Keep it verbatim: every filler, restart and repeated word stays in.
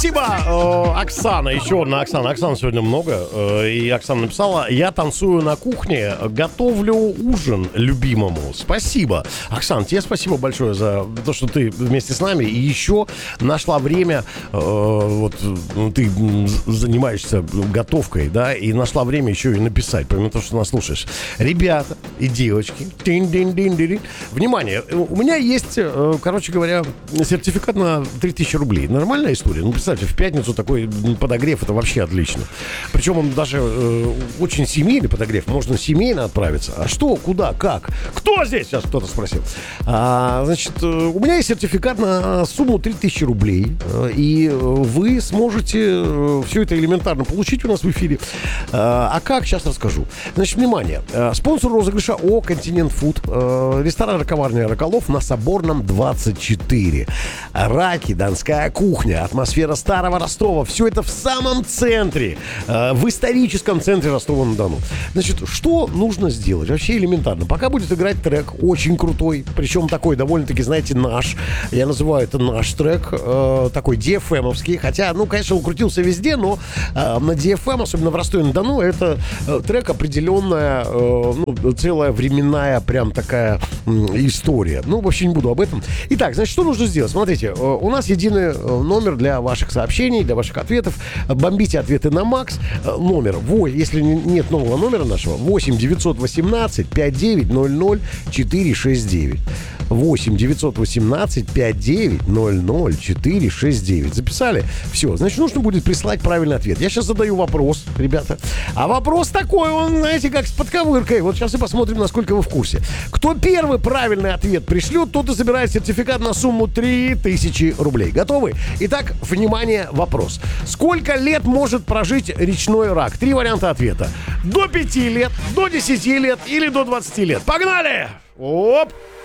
Спасибо, э, Оксана. Еще одна Оксана. Оксана сегодня много. Э, и Оксана написала: я танцую на кухне, готовлю ужин любимому. Спасибо. Оксана, тебе спасибо большое за то, что ты вместе с нами. И еще нашла время. Э, вот ты занимаешься готовкой, да, и нашла время еще и написать, помимо того, что нас слушаешь. Ребята и девочки. Внимание, у меня есть, короче говоря, сертификат на три тысячи рублей. Нормальная история? Ну, представьте, в пятницу такой подогрев, это вообще отлично. Причем он даже э, очень семейный подогрев. Можно семейно отправиться. А что, куда, как? Кто здесь? Сейчас кто-то спросил. А, значит, у меня есть сертификат на сумму три тысячи рублей. И вы сможете все это элементарно получить у нас в эфире. А как? Сейчас расскажу. Значит, внимание. Спонсор розыгрыша ООО «Континент Фуд». Ресторан «Раковарня Роколов» на Соборном двадцать четыре. Раки, донская кухня, атмосфера старого Ростова. Все это в самом центре, э, в историческом центре Ростова-на-Дону. Значит, что нужно сделать? Вообще элементарно. Пока будет играть трек очень крутой, причем такой довольно-таки, знаете, наш. Я называю это наш трек, э, такой ди эф эм-овский. Хотя, ну, конечно, он крутился везде, но э, на ди эф эм, особенно в Ростове-на-Дону, это э, трек определенная, э, ну, целая временная прям такая э, история. Ну, вообще не буду об этом. Итак, значит, что нужно сделать? Смотрите, у нас единый номер для ваших сообщений, для ваших ответов. Бомбите ответы на Макс. Номер, если нет нового номера нашего, восемь девятьсот восемнадцать пятьдесят девять ноль ноль четыре шесть девять. восемь девятьсот восемнадцать пятьдесят девять ноль ноль четыре шесть девять. Записали? Все. Значит, нужно будет прислать правильный ответ. Я сейчас задаю вопрос, ребята. А вопрос такой, он, знаете, как с подковыркой. Вот сейчас и посмотрим, насколько вы в курсе. Кто первый правильный ответ пришлет, тот и забирает сертификат на сумму три тысячи рублей. Готовы? Итак, внимание, вопрос. Сколько лет может прожить речной рак? Три варианта ответа. До пяти лет, до десяти лет или до двадцати лет. Погнали! Оп!